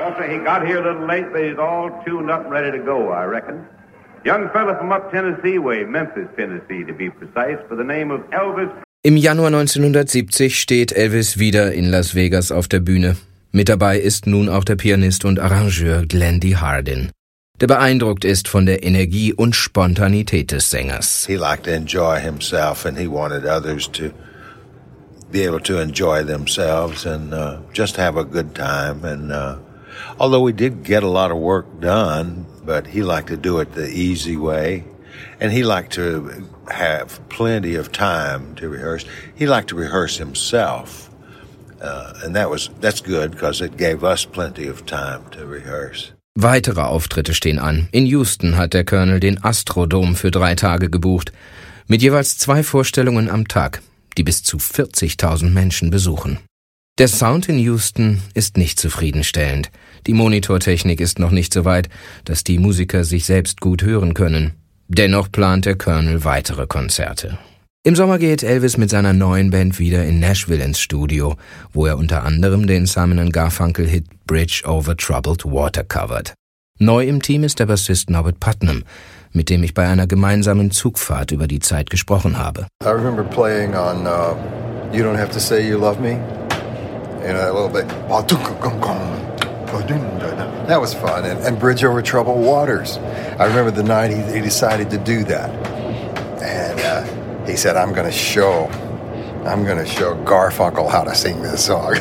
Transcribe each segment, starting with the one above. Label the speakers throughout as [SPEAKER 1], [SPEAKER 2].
[SPEAKER 1] Walter, he got here a little late, but he's all tuned up and ready to go, I reckon. Young fella from up Tennessee way, Memphis, Tennessee, to be precise, by the name of Elvis.
[SPEAKER 2] Im Januar 1970 steht Elvis wieder in Las Vegas auf der Bühne. Mit dabei ist nun auch der Pianist und Arrangeur Glenn D. Hardin, der beeindruckt ist von der Energie und Spontanität des Sängers.
[SPEAKER 3] He liked to enjoy himself and he wanted others to be able to enjoy themselves and just have a good time. And although we did get a lot of work done, but he liked to do it the easy way. And he liked to have plenty of time to rehearse. He liked to rehearse himself. And that's good because it gave us plenty of time to rehearse.
[SPEAKER 2] Weitere Auftritte stehen an. In Houston hat der Colonel den Astrodome für 3 Tage gebucht. Mit jeweils 2 Vorstellungen am Tag, die bis zu 40.000 Menschen besuchen. Der Sound in Houston ist nicht zufriedenstellend. Die Monitortechnik ist noch nicht so weit, dass die Musiker sich selbst gut hören können. Dennoch plant der Colonel weitere Konzerte. Im Sommer geht Elvis mit seiner neuen Band wieder in Nashville ins Studio, wo er unter anderem den Simon & Garfunkel-Hit Bridge Over Troubled Water covert. Neu im Team ist der Bassist Norbert Putnam, mit dem ich bei einer gemeinsamen Zugfahrt über die Zeit gesprochen habe.
[SPEAKER 4] I remember playing on You Don't Have to Say You Love Me, and a little bit. That was fun, and Bridge Over Troubled Waters. I remember the night he decided to do that, and he said, I'm going to show Garfunkel how to sing this song.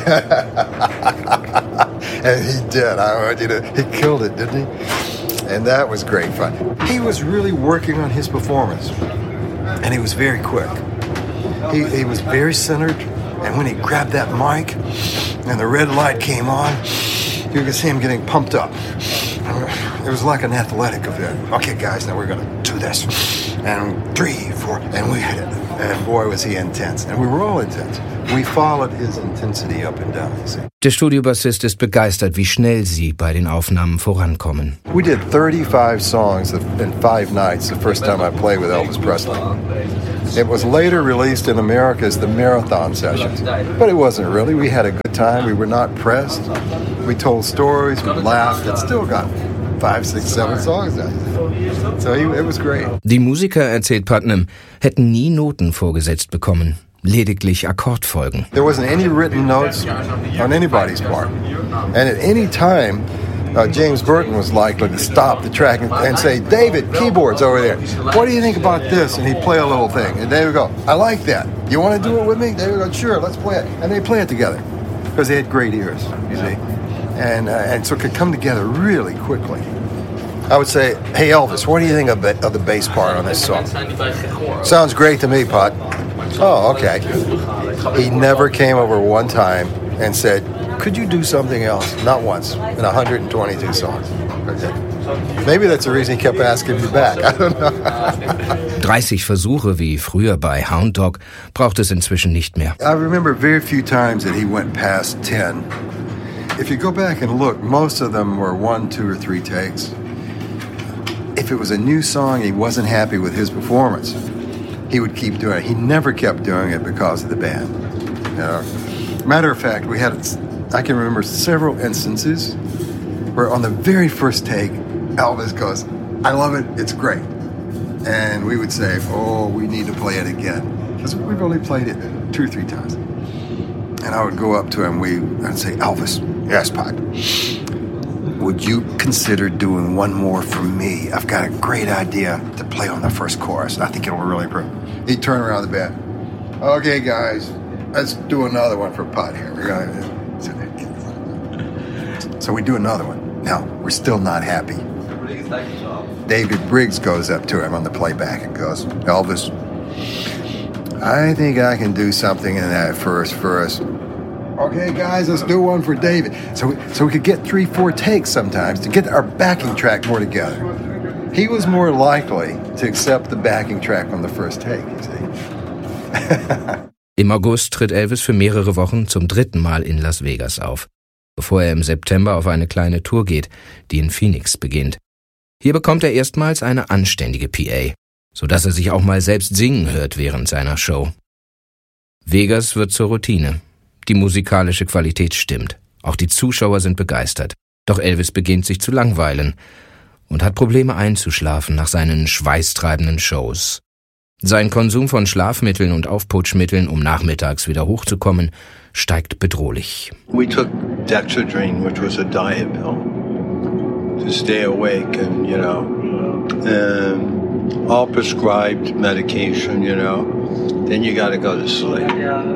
[SPEAKER 4] And he did. He killed it, didn't he? And that was great fun. He was really working on his performance, and he was very quick. He was very centered, and when he grabbed that mic and the red light came on, you could see him getting pumped up. It was like an athletic event. Okay, guys, now we're going to do this. And 3, 4, and we hit it. And boy, was he intense. And we were all intense. We followed his intensity up and down, you see.
[SPEAKER 2] Der Studiobassist ist begeistert, wie schnell sie bei den Aufnahmen vorankommen.
[SPEAKER 4] We did 35 songs in 5 nights the first time I played with Elvis Presley. It was later released in America as the Marathon Sessions. But it wasn't really. We had a good time. We were not pressed. We told stories. We laughed. It still got 5, 6, 7 songs now. So it was great.
[SPEAKER 2] Die Musiker, erzählt Putnam, hätten nie Noten vorgesetzt bekommen. Lediglich Akkordfolgen.
[SPEAKER 4] There wasn't any written notes on anybody's part. And at any time, James Burton was likely to stop the track and say, David, keyboards over there. What do you think about this? And he'd play a little thing. And David would go, I like that. You want to do it with me? David would go, sure, let's play it. And they'd play it together because they had great ears, you see. And so it could come together really quickly. I would say, hey, Elvis, what do you think of the bass part on this song? Sounds great to me, Put. Oh, okay. He never came over one time and said, could you do something else? Not once in 122 songs. Okay. Maybe that's the reason he kept asking me back. I don't know.
[SPEAKER 2] 30 Versuche wie früher bei Hound Dog braucht es inzwischen nicht mehr.
[SPEAKER 4] I remember very few times that he went past 10. If you go back and look, most of them were 1, 2, or 3 takes. If it was a new song, he wasn't happy with his performance. He would keep doing it. He never kept doing it because of the band. You know? Matter of fact, I can remember several instances where on the very first take, Elvis goes, I love it, it's great. And we would say, oh, we need to play it again. Because we've only played it 2 or 3 times. And I would go up to him, I'd say, Elvis, yes, Pod, would you consider doing one more for me? I've got a great idea to play on the first chorus. I think it'll really improve. He'd turn around the band. Okay, guys, let's do another one for Pod here. So we do another one. Now, we're still not happy. David Briggs goes up to him on the playback and goes, Elvis, I think I can do something in that first verse. Okay, guys, let's do one for David. So we could get 3, 4 takes sometimes to get our backing track more together. He was more likely to accept the backing track on the first take, you see.
[SPEAKER 2] Im August tritt Elvis für mehrere Wochen zum 3. Mal in Las Vegas auf, bevor er im September auf eine kleine Tour geht, die in Phoenix beginnt. Hier bekommt er erstmals eine anständige PA, sodass er sich auch mal selbst singen hört während seiner Show. Vegas wird zur Routine. Die musikalische Qualität stimmt. Auch die Zuschauer sind begeistert. Doch Elvis beginnt sich zu langweilen und hat Probleme einzuschlafen nach seinen schweißtreibenden Shows. Sein Konsum von Schlafmitteln und Aufputschmitteln, um nachmittags wieder hochzukommen, steigt bedrohlich.
[SPEAKER 3] We took Dexedrine, which was a diet pill, to stay awake, and all prescribed medication, Then you gotta go to sleep.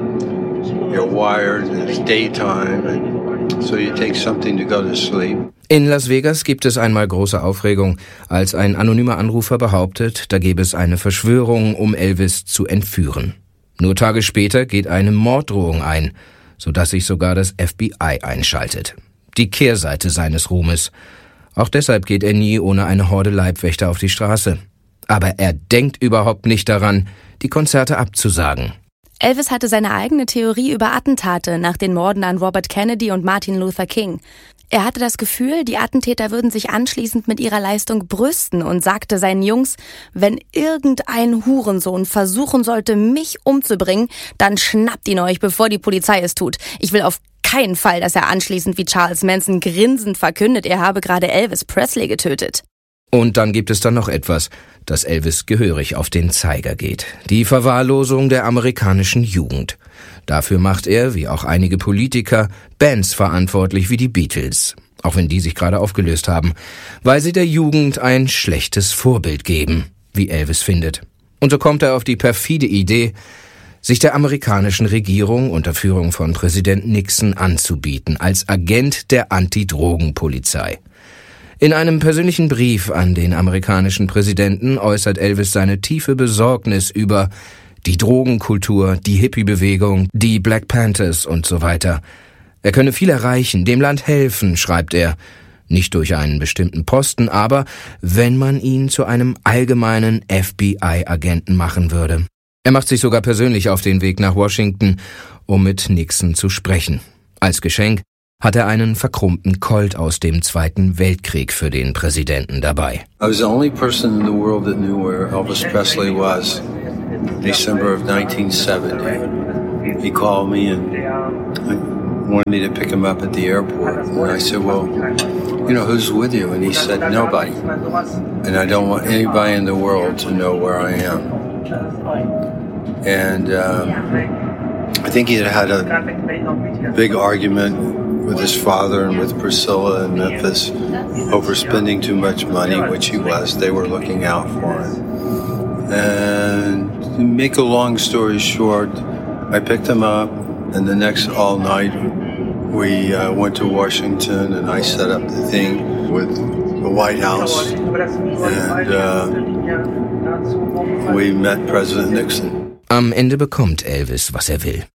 [SPEAKER 3] You're wired, it's daytime, and so you take something to go to sleep.
[SPEAKER 2] In Las Vegas gibt es einmal große Aufregung, als ein anonymer Anrufer behauptet, da gäbe es eine Verschwörung, um Elvis zu entführen. Nur Tage später geht eine Morddrohung ein, sodass sich sogar das FBI einschaltet. Die Kehrseite seines Ruhmes. Auch deshalb geht er nie ohne eine Horde Leibwächter auf die Straße. Aber er denkt überhaupt nicht daran, die Konzerte abzusagen.
[SPEAKER 5] Elvis hatte seine eigene Theorie über Attentate nach den Morden an Robert Kennedy und Martin Luther King. Er hatte das Gefühl, die Attentäter würden sich anschließend mit ihrer Leistung brüsten und sagte seinen Jungs, wenn irgendein Hurensohn versuchen sollte, mich umzubringen, dann schnappt ihn euch, bevor die Polizei es tut. Ich will auf keinen Fall, dass er anschließend wie Charles Manson grinsend verkündet, er habe gerade Elvis Presley getötet.
[SPEAKER 2] Und dann gibt es dann noch etwas, das Elvis gehörig auf den Zeiger geht. Die Verwahrlosung der amerikanischen Jugend. Dafür macht er, wie auch einige Politiker, Bands verantwortlich wie die Beatles, auch wenn die sich gerade aufgelöst haben, weil sie der Jugend ein schlechtes Vorbild geben, wie Elvis findet. Und so kommt er auf die perfide Idee, sich der amerikanischen Regierung unter Führung von Präsident Nixon anzubieten, als Agent der Antidrogenpolizei. In einem persönlichen Brief an den amerikanischen Präsidenten äußert Elvis seine tiefe Besorgnis über die Drogenkultur, die Hippie-Bewegung, die Black Panthers und so weiter. Er könne viel erreichen, dem Land helfen, schreibt er. Nicht durch einen bestimmten Posten, aber wenn man ihn zu einem allgemeinen FBI-Agenten machen würde. Er macht sich sogar persönlich auf den Weg nach Washington, um mit Nixon zu sprechen. Als Geschenk hat er einen verkrummten Colt aus dem Zweiten Weltkrieg für den Präsidenten dabei.
[SPEAKER 3] I was the only person in the world that knew where Elvis Presley was. December of 1970. He called me and wanted me to pick him up at the airport. And I said, well, who's with you? And he said, nobody. And I don't want anybody in the world to know where I am. And I think he had a big argument with his father and with Priscilla in Memphis over spending too much money, which he was. They were looking out for him. And to make a long story short, I picked him up, and the next all night we went to Washington, and I set up the thing with the White House, and we met President Nixon.
[SPEAKER 2] Am Ende bekommt Elvis, was er will.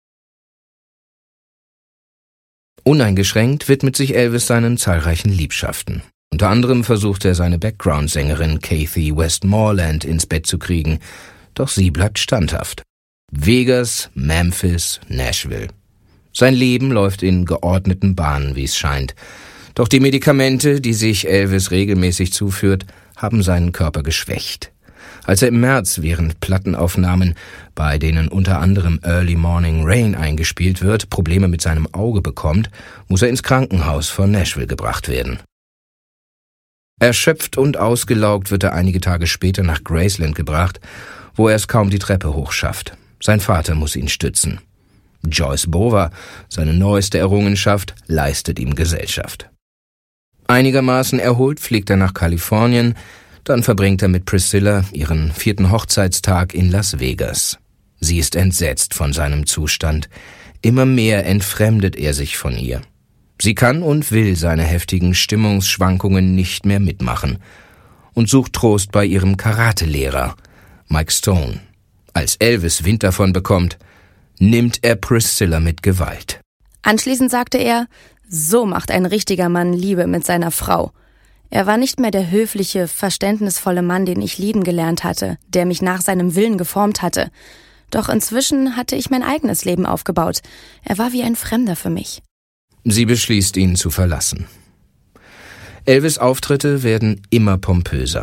[SPEAKER 2] Uneingeschränkt widmet sich Elvis seinen zahlreichen Liebschaften. Unter anderem versucht er, seine Background-Sängerin Kathy Westmoreland ins Bett zu kriegen, doch sie bleibt standhaft. Vegas, Memphis, Nashville. Sein Leben läuft in geordneten Bahnen, wie es scheint. Doch die Medikamente, die sich Elvis regelmäßig zuführt, haben seinen Körper geschwächt. Als er im März während Plattenaufnahmen, bei denen unter anderem Early Morning Rain eingespielt wird, Probleme mit seinem Auge bekommt, muss er ins Krankenhaus von Nashville gebracht werden. Erschöpft und ausgelaugt wird er einige Tage später nach Graceland gebracht, wo er es kaum die Treppe hochschafft. Sein Vater muss ihn stützen. Joyce Bova, seine neueste Errungenschaft, leistet ihm Gesellschaft. Einigermaßen erholt fliegt er nach Kalifornien, dann verbringt er mit Priscilla ihren 4. Hochzeitstag in Las Vegas. Sie ist entsetzt von seinem Zustand. Immer mehr entfremdet er sich von ihr. Sie kann und will seine heftigen Stimmungsschwankungen nicht mehr mitmachen und sucht Trost bei ihrem Karatelehrer, Mike Stone. Als Elvis Wind davon bekommt, nimmt er Priscilla mit Gewalt.
[SPEAKER 5] Anschließend sagte er, so macht ein richtiger Mann Liebe mit seiner Frau. Er war nicht mehr der höfliche, verständnisvolle Mann, den ich lieben gelernt hatte, der mich nach seinem Willen geformt hatte. Doch inzwischen hatte ich mein eigenes Leben aufgebaut. Er war wie ein Fremder für mich.
[SPEAKER 2] Sie beschließt, ihn zu verlassen. Elvis' Auftritte werden immer pompöser.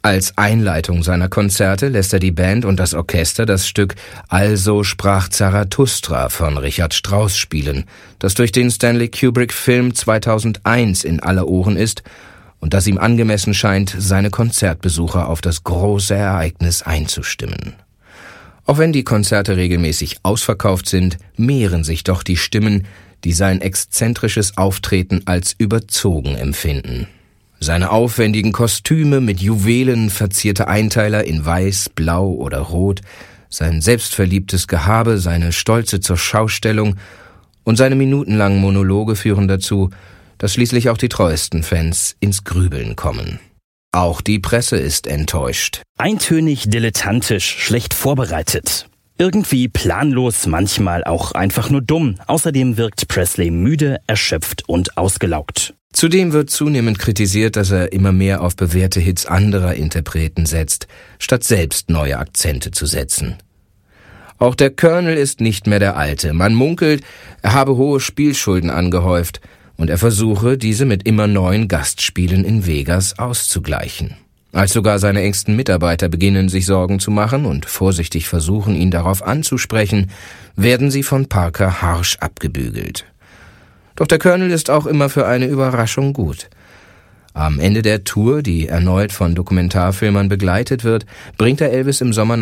[SPEAKER 2] Als Einleitung seiner Konzerte lässt er die Band und das Orchester das Stück Also sprach Zarathustra von Richard Strauss spielen, das durch den Stanley Kubrick-Film 2001 in aller Ohren ist und das ihm angemessen scheint, seine Konzertbesucher auf das große Ereignis einzustimmen. Auch wenn die Konzerte regelmäßig ausverkauft sind, mehren sich doch die Stimmen, die sein exzentrisches Auftreten als überzogen empfinden. Seine aufwendigen Kostüme mit Juwelen verzierte Einteiler in Weiß, Blau oder Rot, sein selbstverliebtes Gehabe, seine stolze Zurschaustellung und seine minutenlangen Monologe führen dazu, dass schließlich auch die treuesten Fans ins Grübeln kommen. Auch die Presse ist enttäuscht.
[SPEAKER 6] Eintönig, dilettantisch, schlecht vorbereitet. Irgendwie planlos, manchmal auch einfach nur dumm. Außerdem wirkt Presley müde, erschöpft und ausgelaugt.
[SPEAKER 2] Zudem wird zunehmend kritisiert, dass er immer mehr auf bewährte Hits anderer Interpreten setzt, statt selbst neue Akzente zu setzen. Auch der Colonel ist nicht mehr der Alte. Man munkelt, er habe hohe Spielschulden angehäuft und er versuche, diese mit immer neuen Gastspielen in Vegas auszugleichen. Als sogar seine engsten Mitarbeiter beginnen, sich Sorgen zu machen und vorsichtig versuchen, ihn darauf anzusprechen, werden sie von Parker harsch abgebügelt. Doch der Colonel ist auch immer für eine Überraschung gut. Am Ende der Tour, die erneut von Dokumentarfilmern begleitet wird, bringt er Elvis im Sommer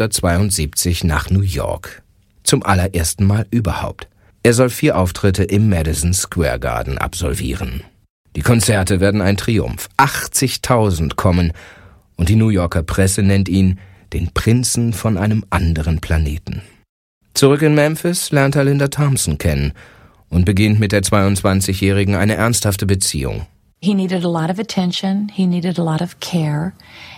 [SPEAKER 2] 1972 nach New York. Zum allerersten Mal überhaupt. Er soll 4 Auftritte im Madison Square Garden absolvieren. Die Konzerte werden ein Triumph. 80.000 kommen und die New Yorker Presse nennt ihn den Prinzen von einem anderen Planeten. Zurück in Memphis lernt er Linda Thompson kennen und beginnt mit der 22-Jährigen eine ernsthafte Beziehung.
[SPEAKER 7] He needed a lot of attention, he needed a lot of care,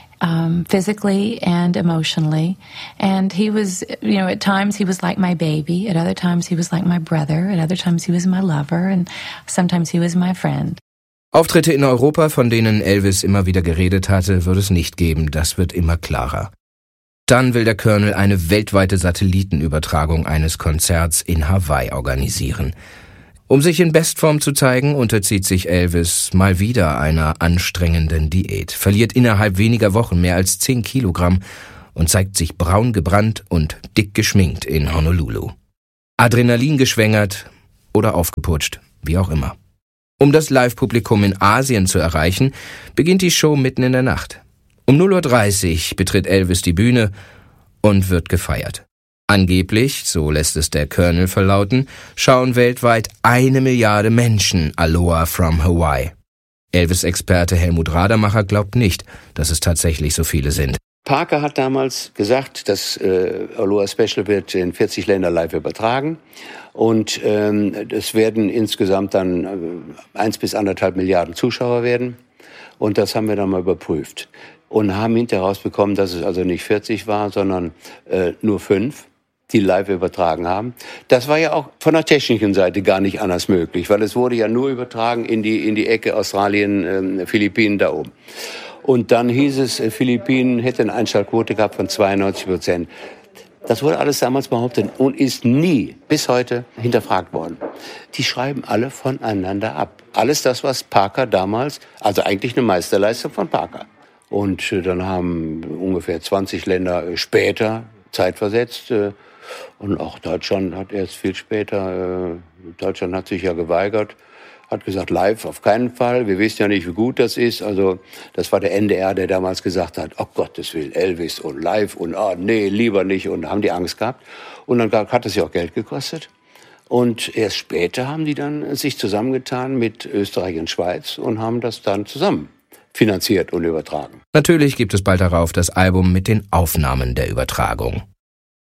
[SPEAKER 7] physically and emotionally. And he was, at times he was like my baby, at other times he was like my brother, at other times he was my lover, and sometimes he was my friend.
[SPEAKER 2] Auftritte in Europa, von denen Elvis immer wieder geredet hatte, wird es nicht geben, das wird immer klarer. Dann will der Colonel eine weltweite Satellitenübertragung eines Konzerts in Hawaii organisieren. Um sich in Bestform zu zeigen, unterzieht sich Elvis mal wieder einer anstrengenden Diät, verliert innerhalb weniger Wochen mehr als 10 Kilogramm und zeigt sich braun gebrannt und dick geschminkt in Honolulu. Adrenalin geschwängert oder aufgeputscht, wie auch immer. Um das Live-Publikum in Asien zu erreichen, beginnt die Show mitten in der Nacht. Um 0:30 Uhr betritt Elvis die Bühne und wird gefeiert. Angeblich, so lässt es der Colonel verlauten, schauen weltweit 1 Milliarde Menschen Aloha from Hawaii. Elvis-Experte Helmut Radermacher glaubt nicht, dass es tatsächlich so viele sind.
[SPEAKER 8] Parker hat damals gesagt, das Aloha Special wird in 40 Länder live übertragen und es werden insgesamt dann 1 bis 1,5 Milliarden Zuschauer werden und das haben wir dann mal überprüft und haben hinterher rausbekommen, dass es also nicht 40 war, sondern nur 5. Die live übertragen haben. Das war ja auch von der technischen Seite gar nicht anders möglich, weil es wurde ja nur übertragen in die Ecke Australien, Philippinen da oben. Und dann hieß es, Philippinen hätte eine Einschaltquote gehabt von 92%. Das wurde alles damals behauptet und ist nie bis heute hinterfragt worden. Die schreiben alle voneinander ab. Alles das, was Parker damals, also eigentlich eine Meisterleistung von Parker. Und dann haben ungefähr 20 Länder später zeitversetzt. Und auch Deutschland hat erst viel später, Deutschland hat sich ja geweigert, hat gesagt, live auf keinen Fall, wir wissen ja nicht, wie gut das ist. Also das war der NDR, der damals gesagt hat, oh Gottes Willen, Elvis und live und nee, lieber nicht. Und haben die Angst gehabt. Und dann hat es ja auch Geld gekostet. Und erst später haben die dann sich zusammengetan mit Österreich und Schweiz und haben das dann zusammen finanziert und übertragen.
[SPEAKER 2] Natürlich gibt es bald darauf das Album mit den Aufnahmen der Übertragung.